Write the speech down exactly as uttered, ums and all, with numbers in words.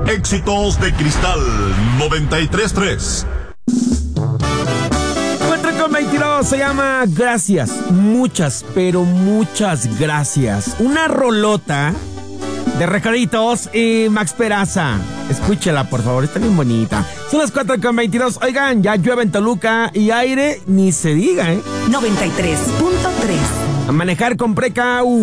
Éxitos de Cristal noventa y tres punto tres. cuatro con veintidós se llama Gracias. Muchas, pero muchas gracias. Una rolota de Recoditos y Max Peraza. Escúchela, por favor, está bien bonita. Son las cuatro con veintidós. Oigan, ya llueve en Toluca y aire ni se diga, ¿eh? noventa y tres punto tres. A manejar con precaución.